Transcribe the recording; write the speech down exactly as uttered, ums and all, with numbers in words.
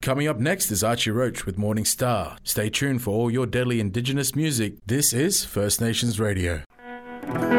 Coming up next is Archie Roach with Morning Star. Stay tuned for all your deadly Indigenous music. This is First Nations Radio.